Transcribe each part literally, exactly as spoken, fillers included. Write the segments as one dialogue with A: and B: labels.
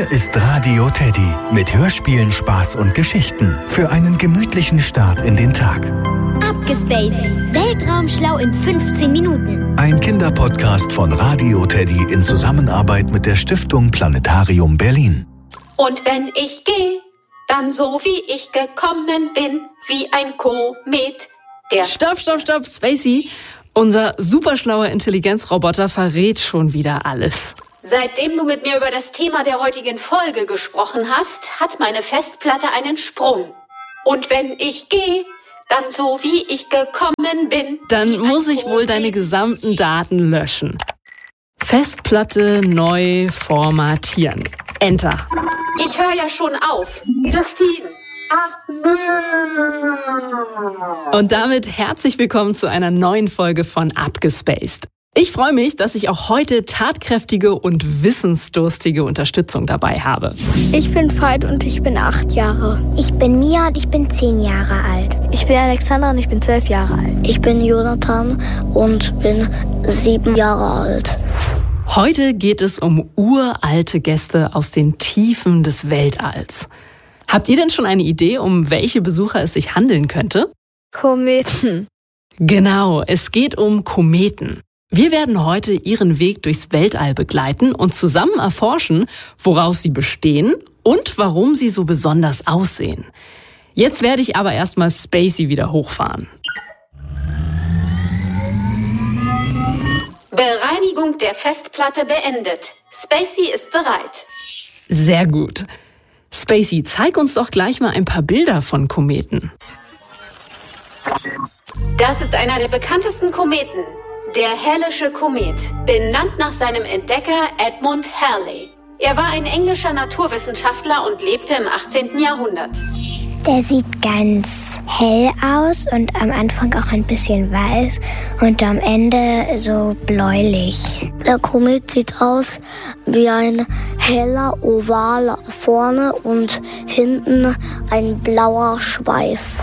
A: ist Radio Teddy mit Hörspielen, Spaß und Geschichten für einen gemütlichen Start in den Tag.
B: Abgespaced. Weltraumschlau in fünfzehn Minuten.
A: Ein Kinderpodcast von Radio Teddy in Zusammenarbeit mit der Stiftung Planetarium Berlin.
C: Und wenn ich gehe, dann so wie ich gekommen bin, wie ein Komet. Der
D: Stopp, stopp, stopp, Spacey. Unser superschlauer Intelligenzroboter verrät schon wieder alles.
C: Seitdem du mit mir über das Thema der heutigen Folge gesprochen hast, hat meine Festplatte einen Sprung. Und wenn ich gehe, dann so wie ich gekommen bin.
D: Dann muss ich wohl deine gesamten Daten löschen. Festplatte neu formatieren. Enter.
C: Ich höre ja schon auf. Christine.
D: Und damit herzlich willkommen zu einer neuen Folge von Abgespaced. Ich freue mich, dass ich auch heute tatkräftige und wissensdurstige Unterstützung dabei habe.
E: Ich bin Veit und ich bin acht Jahre.
B: Ich bin Mia und ich bin zehn Jahre alt.
E: Ich bin Alexandra und ich bin zwölf Jahre alt.
F: Ich bin Jonathan und bin sieben Jahre alt.
D: Heute geht es um uralte Gäste aus den Tiefen des Weltalls. Habt ihr denn schon eine Idee, um welche Besucher es sich handeln könnte?
E: Kometen.
D: Genau, es geht um Kometen. Wir werden heute ihren Weg durchs Weltall begleiten und zusammen erforschen, woraus sie bestehen und warum sie so besonders aussehen. Jetzt werde ich aber erstmal Spacey wieder hochfahren.
C: Bereinigung der Festplatte beendet. Spacey ist bereit.
D: Sehr gut. Spacey, zeig uns doch gleich mal ein paar Bilder von Kometen.
C: Das ist einer der bekanntesten Kometen. Der Hallische Komet, benannt nach seinem Entdecker Edmund Halley. Er war ein englischer Naturwissenschaftler und lebte im achtzehnten Jahrhundert.
B: Der sieht ganz hell aus und am Anfang auch ein bisschen weiß und am Ende so bläulich.
F: Der Komet sieht aus wie ein heller Oval vorne und hinten ein blauer Schweif.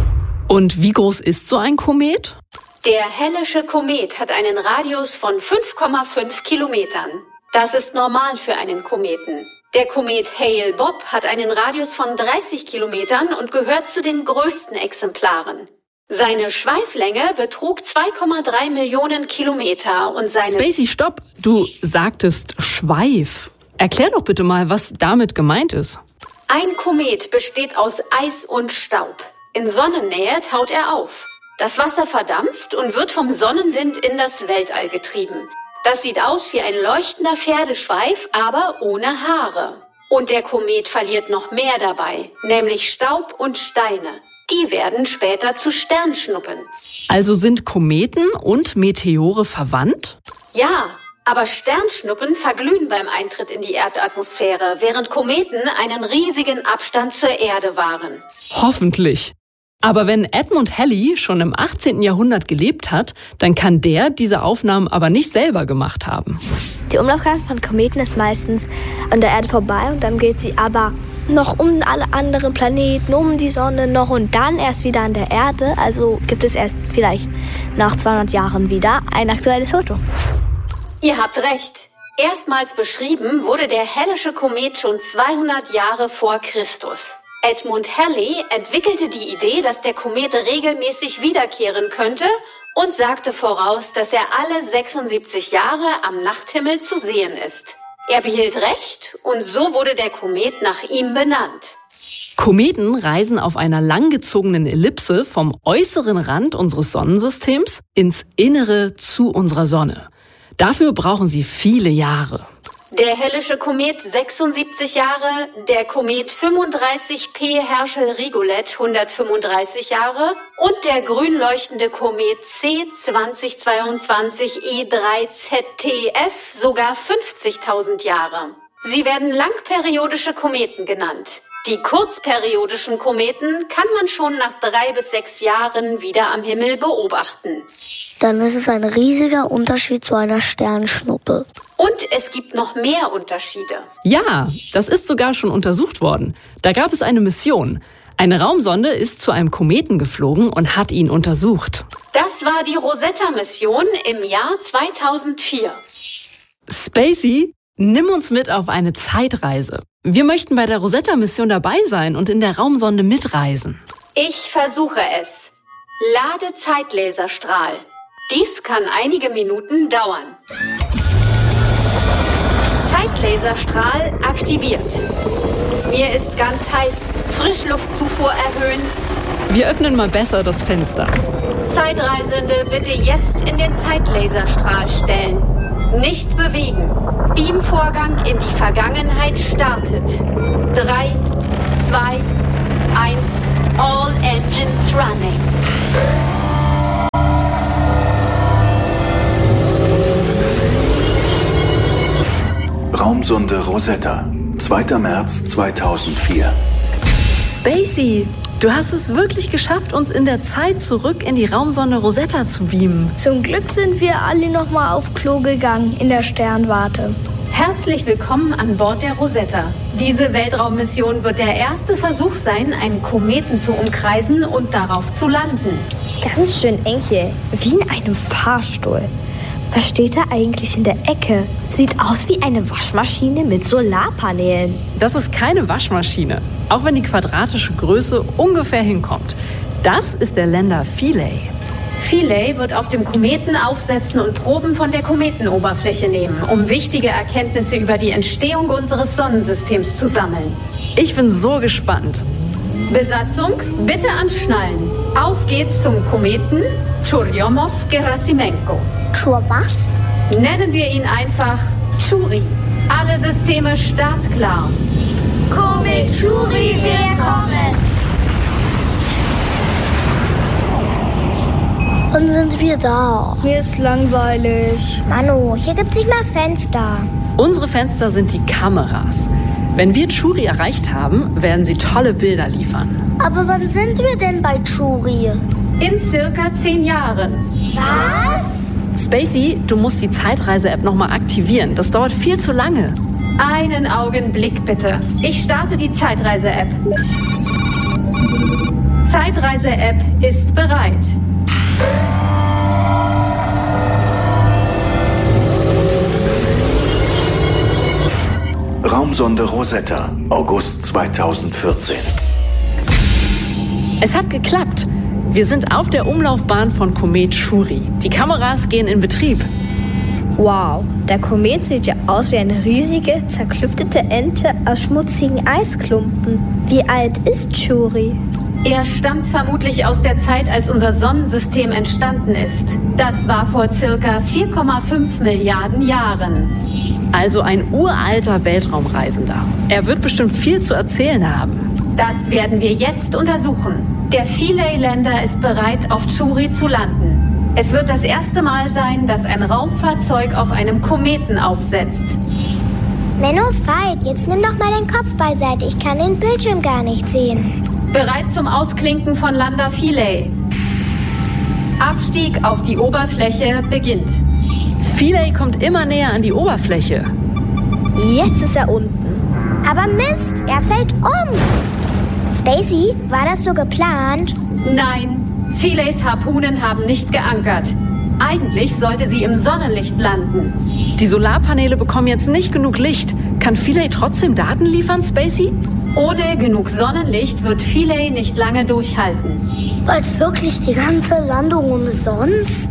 D: Und wie groß ist so ein Komet?
C: Der Hallische Komet hat einen Radius von fünf Komma fünf Kilometern. Das ist normal für einen Kometen. Der Komet Hale-Bopp hat einen Radius von dreißig Kilometern und gehört zu den größten Exemplaren. Seine Schweiflänge betrug zwei Komma drei Millionen Kilometer und seine...
D: Spacey, stopp! Du sagtest Schweif. Erklär doch bitte mal, was damit gemeint ist.
C: Ein Komet besteht aus Eis und Staub. In Sonnennähe taut er auf. Das Wasser verdampft und wird vom Sonnenwind in das Weltall getrieben. Das sieht aus wie ein leuchtender Pferdeschweif, aber ohne Haare. Und der Komet verliert noch mehr dabei, nämlich Staub und Steine. Die werden später zu Sternschnuppen.
D: Also sind Kometen und Meteore verwandt?
C: Ja, aber Sternschnuppen verglühen beim Eintritt in die Erdatmosphäre, während Kometen einen riesigen Abstand zur Erde wahren.
D: Hoffentlich. Aber wenn Edmund Halley schon im achtzehnten Jahrhundert gelebt hat, dann kann der diese Aufnahmen aber nicht selber gemacht haben.
E: Die Umlaufbahn von Kometen ist meistens an der Erde vorbei und dann geht sie aber noch um alle anderen Planeten, um die Sonne noch und dann erst wieder an der Erde. Also gibt es erst vielleicht nach zweihundert Jahren wieder ein aktuelles Foto.
C: Ihr habt recht. Erstmals beschrieben wurde der Hallische Komet schon zweihundert Jahre vor Christus. Edmund Halley entwickelte die Idee, dass der Komet regelmäßig wiederkehren könnte und sagte voraus, dass er alle sechsundsiebzig Jahre am Nachthimmel zu sehen ist. Er behielt recht und so wurde der Komet nach ihm benannt.
D: Kometen reisen auf einer langgezogenen Ellipse vom äußeren Rand unseres Sonnensystems ins Innere zu unserer Sonne. Dafür brauchen sie viele Jahre.
C: Der Hallische Komet sechsundsiebzig Jahre, der Komet fünfunddreißig P Herschel-Rigolett hundertfünfunddreißig Jahre und der grün leuchtende Komet C zwanzig zweiundzwanzig E drei Z T F sogar fünfzigtausend Jahre. Sie werden langperiodische Kometen genannt. Die kurzperiodischen Kometen kann man schon nach drei bis sechs Jahren wieder am Himmel beobachten.
F: Dann ist es ein riesiger Unterschied zu einer Sternschnuppe.
C: Und es gibt noch mehr Unterschiede.
D: Ja, das ist sogar schon untersucht worden. Da gab es eine Mission. Eine Raumsonde ist zu einem Kometen geflogen und hat ihn untersucht.
C: Das war die Rosetta-Mission im Jahr zweitausendvier.
D: Spacey, nimm uns mit auf eine Zeitreise. Wir möchten bei der Rosetta-Mission dabei sein und in der Raumsonde mitreisen.
C: Ich versuche es. Lade Zeitlaserstrahl. Dies kann einige Minuten dauern. Zeitlaserstrahl aktiviert. Mir ist ganz heiß. Frischluftzufuhr erhöhen.
D: Wir öffnen mal besser das Fenster.
C: Zeitreisende bitte jetzt in den Zeitlaserstrahl stellen. Nicht bewegen. Beamvorgang in die Vergangenheit startet. Drei, zwei, eins. All engines running.
A: Raumsonde Rosetta, zweiter März zweitausendvier.
D: Spacey, du hast es wirklich geschafft, uns in der Zeit zurück in die Raumsonde Rosetta zu beamen.
E: Zum Glück sind wir alle noch mal auf Klo gegangen in der Sternwarte.
C: Herzlich willkommen an Bord der Rosetta. Diese Weltraummission wird der erste Versuch sein, einen Kometen zu umkreisen und darauf zu landen.
E: Ganz schön eng hier, wie in einem Fahrstuhl. Was steht da eigentlich in der Ecke? Sieht aus wie eine Waschmaschine mit Solarpanelen.
D: Das ist keine Waschmaschine, auch wenn die quadratische Größe ungefähr hinkommt. Das ist der Lander Philae.
C: Philae wird auf dem Kometen aufsetzen und Proben von der Kometenoberfläche nehmen, um wichtige Erkenntnisse über die Entstehung unseres Sonnensystems zu sammeln.
D: Ich bin so gespannt.
C: Besatzung, bitte anschnallen. Auf geht's zum Kometen Churyumov-Gerasimenko.
F: Chur was?
C: Nennen wir ihn einfach Churi. Alle Systeme startklar.
F: Komet Churi, wir kommen! Wann sind wir da?
E: Mir ist langweilig.
B: Manu, hier gibt's nicht mal Fenster.
D: Unsere Fenster sind die Kameras. Wenn wir Churi erreicht haben, werden sie tolle Bilder liefern.
F: Aber wann sind wir denn bei Churi?
C: In circa zehn Jahren.
F: Was?
D: Spacey, du musst die Zeitreise-App nochmal aktivieren. Das dauert viel zu lange.
C: Einen Augenblick bitte. Ich starte die Zeitreise-App. Zeitreise-App ist bereit.
A: Raumsonde Rosetta, August zweitausendvierzehn.
D: Es hat geklappt. Wir sind auf der Umlaufbahn von Komet Churi. Die Kameras gehen in Betrieb.
E: Wow, der Komet sieht ja aus wie eine riesige, zerklüftete Ente aus schmutzigen Eisklumpen. Wie alt ist Churi?
C: Er stammt vermutlich aus der Zeit, als unser Sonnensystem entstanden ist. Das war vor circa vier Komma fünf Milliarden Jahren.
D: Also ein uralter Weltraumreisender. Er wird bestimmt viel zu erzählen haben.
C: Das werden wir jetzt untersuchen. Der Philae-Lander ist bereit, auf Churi zu landen. Es wird das erste Mal sein, dass ein Raumfahrzeug auf einem Kometen aufsetzt.
B: Menno, Veit, jetzt nimm doch mal den Kopf beiseite. Ich kann den Bildschirm gar nicht sehen.
C: Bereit zum Ausklinken von Lander Philae. Abstieg auf die Oberfläche beginnt.
D: Philae kommt immer näher an die Oberfläche.
E: Jetzt ist er unten.
B: Aber Mist, er fällt um. Spacey, war das so geplant?
C: Nein, Philaes Harpunen haben nicht geankert. Eigentlich sollte sie im Sonnenlicht landen.
D: Die Solarpaneele bekommen jetzt nicht genug Licht. Kann Philae trotzdem Daten liefern, Spacey?
C: Ohne genug Sonnenlicht wird Philae nicht lange durchhalten.
F: War es wirklich die ganze Landung umsonst?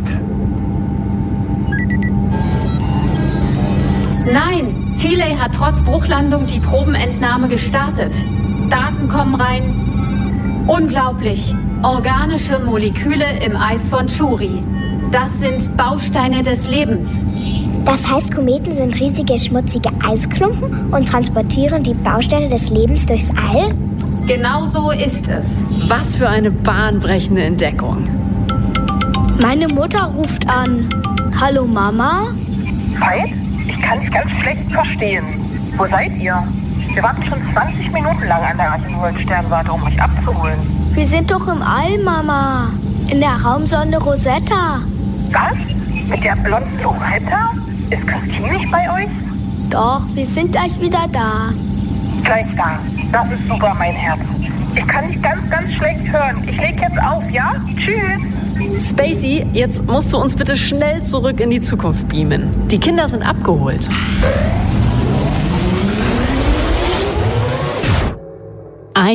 C: Nein, Philae hat trotz Bruchlandung die Probenentnahme gestartet. Daten kommen rein. Unglaublich. Organische Moleküle im Eis von Churi. Das sind Bausteine des Lebens.
B: Das heißt, Kometen sind riesige, schmutzige Eisklumpen und transportieren die Bausteine des Lebens durchs All?
C: Genau so ist es.
D: Was für eine bahnbrechende Entdeckung.
E: Meine Mutter ruft an. Hallo Mama?
G: Veit? Ich kann dich ganz schlecht verstehen. Wo seid ihr? Wir warten schon zwanzig Minuten lang an der Asteroidensternwarte, um euch abzuholen.
E: Wir sind doch im All, Mama. In der Raumsonde Rosetta.
G: Was? Mit der blonden Loretta? Ist Christine nicht bei euch?
E: Doch, wir sind gleich wieder da.
G: Gleich da. Das ist super, mein Herz. Ich kann dich ganz, ganz schlecht hören. Ich leg jetzt auf, ja? Tschüss.
D: Spacey, jetzt musst du uns bitte schnell zurück in die Zukunft beamen. Die Kinder sind abgeholt.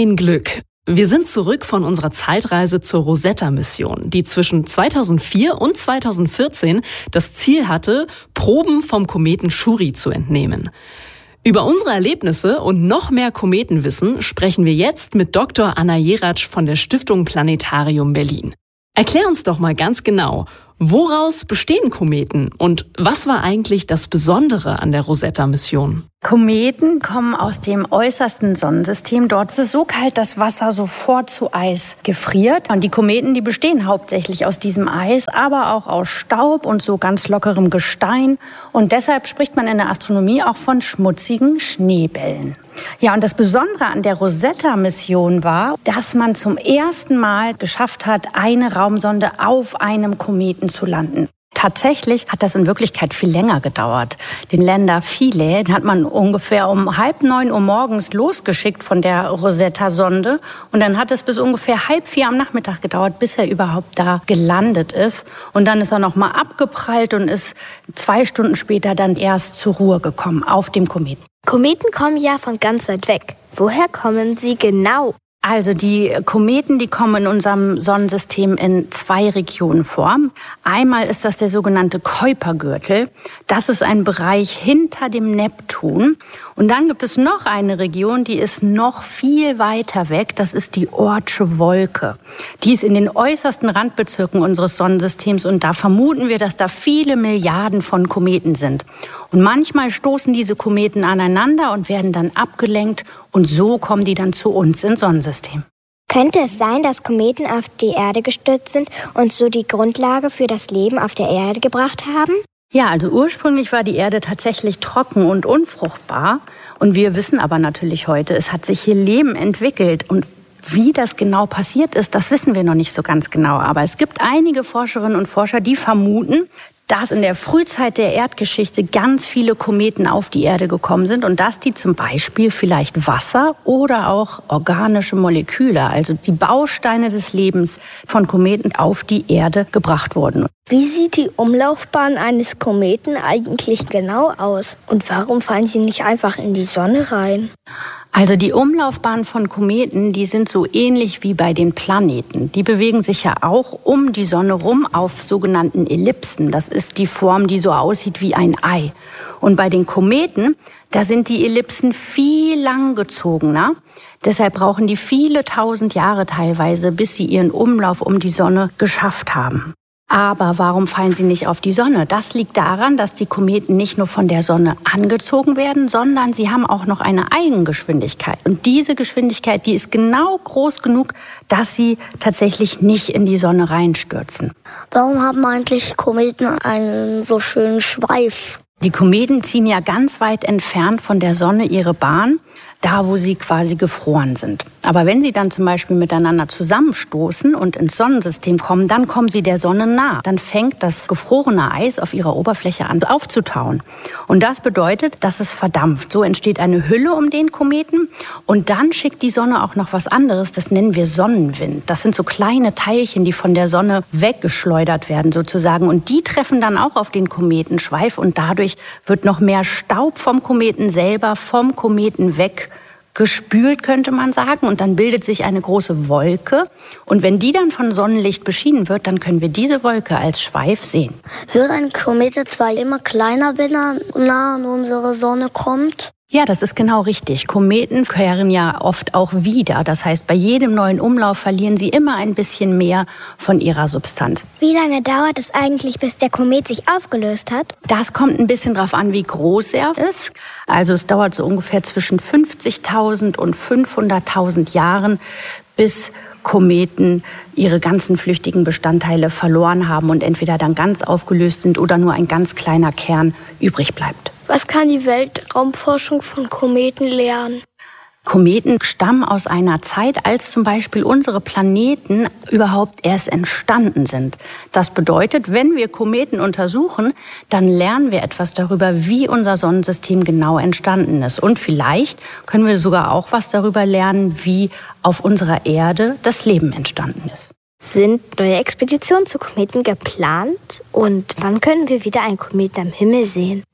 D: Ein Glück. Wir sind zurück von unserer Zeitreise zur Rosetta-Mission, die zwischen zweitausendvier und zweitausendvierzehn das Ziel hatte, Proben vom Kometen Chury zu entnehmen. Über unsere Erlebnisse und noch mehr Kometenwissen sprechen wir jetzt mit Doktor Anna Jeratsch von der Stiftung Planetarium Berlin. Erklär uns doch mal ganz genau, woraus bestehen Kometen und was war eigentlich das Besondere an der Rosetta-Mission?
H: Kometen kommen aus dem äußersten Sonnensystem. Dort ist es so kalt, dass Wasser sofort zu Eis gefriert. Und die Kometen, die bestehen hauptsächlich aus diesem Eis, aber auch aus Staub und so ganz lockerem Gestein. Und deshalb spricht man in der Astronomie auch von schmutzigen Schneebällen. Ja, und das Besondere an der Rosetta-Mission war, dass man zum ersten Mal geschafft hat, eine Raumsonde auf einem Kometen zu landen. Tatsächlich hat das in Wirklichkeit viel länger gedauert. Den Lander Philae hat man ungefähr um halb neun Uhr morgens losgeschickt von der Rosetta-Sonde. Und dann hat es bis ungefähr halb vier am Nachmittag gedauert, bis er überhaupt da gelandet ist. Und dann ist er nochmal abgeprallt und ist zwei Stunden später dann erst zur Ruhe gekommen auf dem Kometen.
E: Kometen kommen ja von ganz weit weg. Woher kommen sie genau?
H: Also die Kometen, die kommen in unserem Sonnensystem in zwei Regionen vor. Einmal ist das der sogenannte Kuipergürtel. Das ist ein Bereich hinter dem Neptun. Und dann gibt es noch eine Region, die ist noch viel weiter weg. Das ist die Oortsche Wolke. Die ist in den äußersten Randbezirken unseres Sonnensystems. Und da vermuten wir, dass da viele Milliarden von Kometen sind. Und manchmal stoßen diese Kometen aneinander und werden dann abgelenkt. Und so kommen die dann zu uns ins Sonnensystem.
B: Könnte es sein, dass Kometen auf die Erde gestürzt sind und so die Grundlage für das Leben auf der Erde gebracht haben?
H: Ja, also ursprünglich war die Erde tatsächlich trocken und unfruchtbar. Und wir wissen aber natürlich heute, es hat sich hier Leben entwickelt. Und wie das genau passiert ist, das wissen wir noch nicht so ganz genau. Aber es gibt einige Forscherinnen und Forscher, die vermuten, dass in der Frühzeit der Erdgeschichte ganz viele Kometen auf die Erde gekommen sind und dass die zum Beispiel vielleicht Wasser oder auch organische Moleküle, also die Bausteine des Lebens von Kometen auf die Erde gebracht wurden.
F: Wie sieht die Umlaufbahn eines Kometen eigentlich genau aus? Und warum fallen sie nicht einfach in die Sonne rein?
H: Also die Umlaufbahnen von Kometen, die sind so ähnlich wie bei den Planeten. Die bewegen sich ja auch um die Sonne rum auf sogenannten Ellipsen. Das ist die Form, die so aussieht wie ein Ei. Und bei den Kometen, da sind die Ellipsen viel langgezogener. Deshalb brauchen die viele tausend Jahre teilweise, bis sie ihren Umlauf um die Sonne geschafft haben. Aber warum fallen sie nicht auf die Sonne? Das liegt daran, dass die Kometen nicht nur von der Sonne angezogen werden, sondern sie haben auch noch eine Eigengeschwindigkeit. Und diese Geschwindigkeit, die ist genau groß genug, dass sie tatsächlich nicht in die Sonne reinstürzen.
F: Warum haben eigentlich Kometen einen so schönen Schweif?
H: Die Kometen ziehen ja ganz weit entfernt von der Sonne ihre Bahn, da wo sie quasi gefroren sind. Aber wenn sie dann zum Beispiel miteinander zusammenstoßen und ins Sonnensystem kommen, dann kommen sie der Sonne nah. Dann fängt das gefrorene Eis auf ihrer Oberfläche an aufzutauen. Und das bedeutet, dass es verdampft. So entsteht eine Hülle um den Kometen und dann schickt die Sonne auch noch was anderes, das nennen wir Sonnenwind. Das sind so kleine Teilchen, die von der Sonne weggeschleudert werden sozusagen und die treffen dann auch auf den Kometenschweif und dadurch wird noch mehr Staub vom Kometen selber, vom Kometen weg gespült, könnte man sagen. Und dann bildet sich eine große Wolke. Und wenn die dann von Sonnenlicht beschienen wird, dann können wir diese Wolke als Schweif sehen.
F: Wird ein Komet zwar immer kleiner, wenn er nah an unsere Sonne kommt?
H: Ja, das ist genau richtig. Kometen kehren ja oft auch wieder. Das heißt, bei jedem neuen Umlauf verlieren sie immer ein bisschen mehr von ihrer Substanz.
B: Wie lange dauert es eigentlich, bis der Komet sich aufgelöst hat?
H: Das kommt ein bisschen drauf an, wie groß er ist. Also es dauert so ungefähr zwischen fünfzigtausend und fünfhunderttausend Jahren, bis Kometen ihre ganzen flüchtigen Bestandteile verloren haben und entweder dann ganz aufgelöst sind oder nur ein ganz kleiner Kern übrig bleibt.
F: Was kann die Weltraumforschung von Kometen lernen?
H: Kometen stammen aus einer Zeit, als zum Beispiel unsere Planeten überhaupt erst entstanden sind. Das bedeutet, wenn wir Kometen untersuchen, dann lernen wir etwas darüber, wie unser Sonnensystem genau entstanden ist. Und vielleicht können wir sogar auch was darüber lernen, wie auf unserer Erde das Leben entstanden ist.
E: Sind neue Expeditionen zu Kometen geplant? Und wann können wir wieder einen Kometen am Himmel sehen?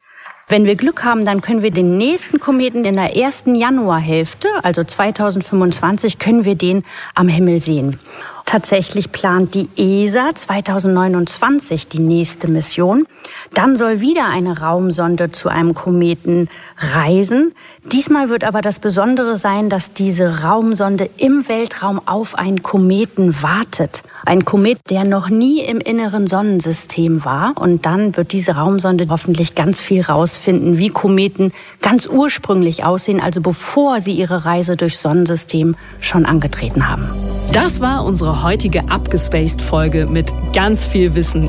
H: Wenn wir Glück haben, dann können wir den nächsten Kometen in der ersten Januarhälfte, also zweitausendfünfundzwanzig, können wir den am Himmel sehen. Tatsächlich plant die E S A zweitausendneunundzwanzig die nächste Mission. Dann soll wieder eine Raumsonde zu einem Kometen reisen. Diesmal wird aber das Besondere sein, dass diese Raumsonde im Weltraum auf einen Kometen wartet. Ein Komet, der noch nie im inneren Sonnensystem war. Und dann wird diese Raumsonde hoffentlich ganz viel rausfinden, wie Kometen ganz ursprünglich aussehen, also bevor sie ihre Reise durchs Sonnensystem schon angetreten haben.
D: Das war unsere heutige Abgespaced-Folge mit ganz viel Wissen